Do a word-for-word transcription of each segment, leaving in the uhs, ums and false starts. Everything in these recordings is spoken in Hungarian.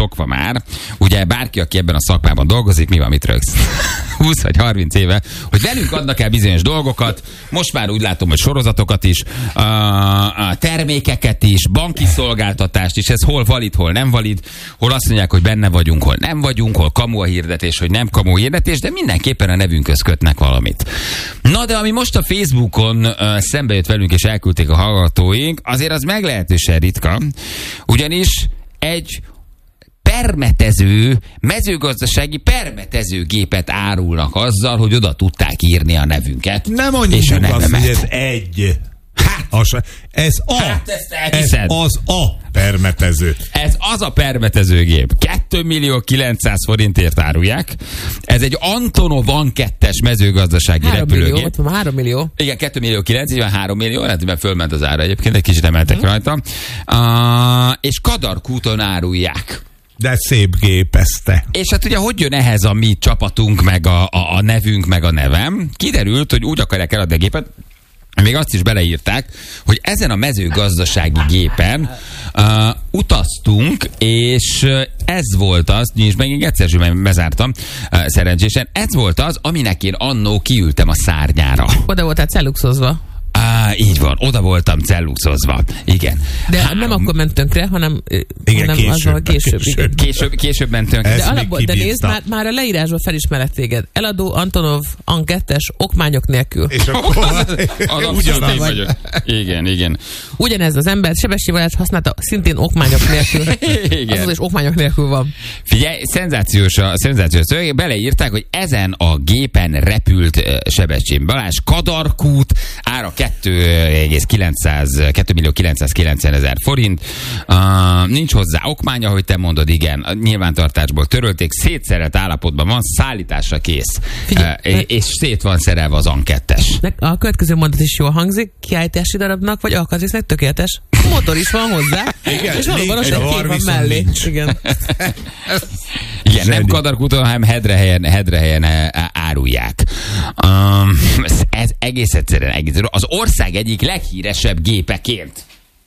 szokva már, ugye bárki, aki ebben a szakmában dolgozik, mi van, mit rögsz? húsz vagy harminc éve, hogy velünk adnak el bizonyos dolgokat, most már úgy látom, hogy sorozatokat is, a, a termékeket is, banki szolgáltatást is, ez hol valid, hol nem valid, hol azt mondják, hogy benne vagyunk, hol nem vagyunk, hol kamu a hirdetés, hogy nem kamu a hirdetés, de mindenképpen a nevünkhöz kötnek valamit. Na de ami most a Facebookon uh, szembe jött velünk és elküldték a hallgatóink, azért az meglehetősen ritka, ugyanis egy permetező, mezőgazdasági permetezőgépet árulnak azzal, hogy oda tudták írni a nevünket. Nem mondjuk és a azt, hogy ez egy. Hát, az, ez a. Hát ezt ez az a permetező. Ez az a permetezőgép. két millió kilencszáz forintért árulják. Ez egy Antonov An kettes mezőgazdasági repülőgép. három millió. Igen, két millió kilenc, így van három millió, lehet, mert fölment az ára egyébként, egy kicsit emeltek hmm. rajta. Uh, és Kadarkúton árulják. De szép gépezte. És hát ugye hogy jön ehhez a mi csapatunk, meg a, a, a nevünk, meg a nevem? Kiderült, hogy úgy akarják eladni a gépet, még azt is beleírták, hogy ezen a mezőgazdasági gépen uh, utaztunk, és ez volt az, és meg én egyszer bezártam uh, szerencsésen, ez volt az, aminek én annó kiültem a szárnyára. Oda voltál celluxozva. Á, így van, oda voltam celluxozva. Igen. De Három... nem akkor ment tönkre, hanem, igen, hanem később, azzal később. később. Később, később ment tönkre. De, alapból, de nézd, már, már a leírásban felismerett téged. Eladó Antonov An kettes okmányok nélkül. És akkor az ugyanaz vagyok. Igen, igen. Ugyanez az ember Sebestyén Balázs használta szintén okmányok nélkül. Igen. Az is okmányok nélkül van. Figyelj, szenzációs a szenzációs szöveg. Beleírták, hogy ezen a gépen repült uh, Sebestyén Balázs, Kadarkút, ára két millió kilencszázkilencven ezer forint. Uh, nincs hozzá okmánya, hogy te mondod, igen. A nyilvántartásból törölték, szétszerelt állapotban van, szállításra kész. Figyelj, uh, és szét van szerelve az An kettes. A következő mondat is jól hangzik. Kiállítási darabnak, vagy alkatrésznek tökéletes. Motor is van hozzá. Igen, és valóban az egy kép van mellé. Nincs. Igen. Igen, nem Kadarkúton, hanem Hedrehelyen, Hedrehelyen árulják. Um, ez egész egyszerűen egész. Az ország egyik leghíresebb gépeként.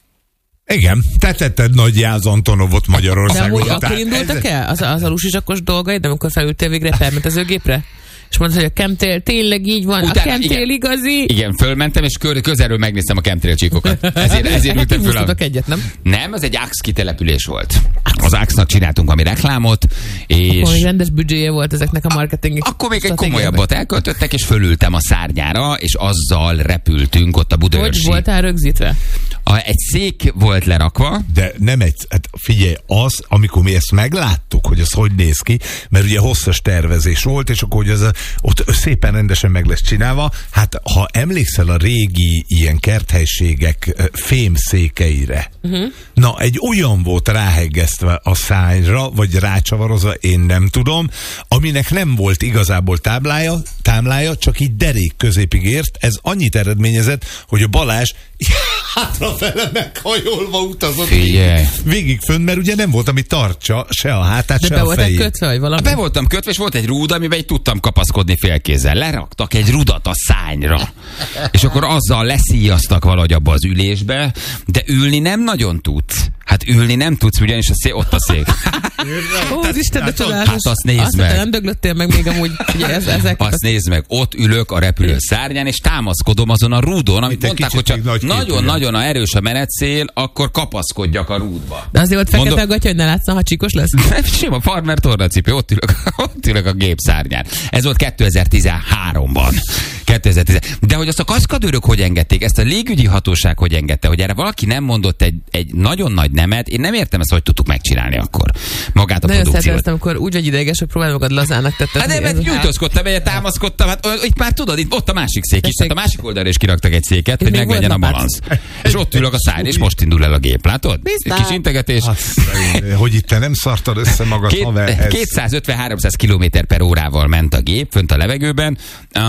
Igen, te tetted nagy Jász Antonovot Magyarországon. De amúgy akkor indultak el az, az a lusizsakos dolgaid, de amikor felültél végre permetezőgépre? És mondtad, hogy a chemtrail tényleg így van, utána, a chemtrail igazi. Igen, fölmentem, és kör, közelről megnéztem a chemtrail csíkokat. Ezért, ezért ültem föl. A... egyet, nem? Nem, az egy á xé kitelepülés volt. Az á xé-nak csináltunk valami reklámot, és... Akkor rendes büdzséje volt ezeknek a marketing. Akkor még egy komolyabbat elköltöttek, és fölültem a szárnyára, és azzal repültünk ott a Budaörsi. Hogy voltál rögzítve? A, egy szék volt lerakva. De nem egy, hát figyelj, az, amikor mi ezt megláttuk, hogy az hogy néz ki, mert ugye hosszas tervezés volt, és akkor hogy az a, ott szépen rendesen meg lesz csinálva. Hát ha emlékszel a régi ilyen kerthelységek fémszékeire, uh-huh. na egy olyan volt ráhegesztve a szányra, vagy rácsavarozva, én nem tudom, aminek nem volt igazából táblája, támlája, csak így derék középig ért. Ez annyit eredményezett, hogy a Balázs hátrafele meghajolva utazott végig, végig fönn, mert ugye nem volt, ami tartsa se a hátát, de se be a fejét. Kötve, vagy valami? Be voltam kötve, és volt egy rúd, amiben így tudtam kapaszkodni félkézzel. Leraktak egy rudat a szányra. És akkor azzal leszíjaztak valahogy abba az ülésbe, de ülni nem nagyon tudsz. Hát ülni nem tudsz, ugyanis a szé- ott a szék. Ó, az Isten, de csodálatos. Hát azt nézd azt meg. Azt nem döglöttél meg még amúgy. Ugye, ez, ezek azt nézd meg, ott ülök a repülő szárnyán, és támaszkodom azon a rúdon, amit mondták, hogy csak nagyon-nagyon a erős a menetszél, akkor kapaszkodjak a rúdba. De azért volt fekete Mondom, a gatya, hogy ne látszom, ha csíkos lesz. Nem, sima farmer tornacipő, ott ülök, ott ülök a gép szárnyán. Ez volt kétezer-tizenháromban. kétezer-tizenhárom. De hogy azt a kaszkadőrök hogy engedték, ezt a légügyi hatóság hogy engedte, hogy erre valaki nem mondott egy, egy nagyon nagy nemet, én nem értem ezt, hogy tudtuk megcsinálni akkor. Magát a nagyon produkciót. Nagyon amikor úgy vagy ideges, hogy próbálj magad lazának tettetni. Hát nem, mert gyújtózkodtam, egyet támaszkodtam, hát itt már tudod, itt ott a másik szék is, tehát a másik oldalra is kiraktak egy széket, hogy meglegyen a balansz. És ott ülök a szárny, és most indul el a gép, látod? Biztán. Kis integetés. Azt, hogy itt te nem szartad össze magad Két, haverhez. kétszázötven-háromszáz kilométer per órával ment a gép, fönt a levegőben,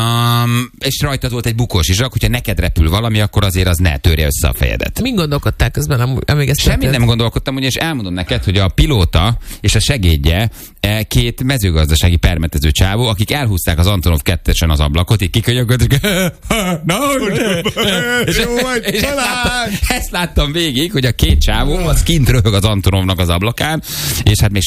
um, és rajtad volt egy bukós is, hogyha neked repül valami, akkor azért az ne törje össze a fejedet. Mind gondolkodtál közben, amíg ezt Semmit nem gondolkodtam, ugyanis elmondom neked, hogy a pilóta és a segédje két mezőgazdasági permetező csávó, akik elhúzták az Antonov kettesen az ablakot, így kikönyögödtek. És ezt láttam, ezt láttam végig, hogy a két csávó az kint röhög az Antonovnak az ablakán, és hát még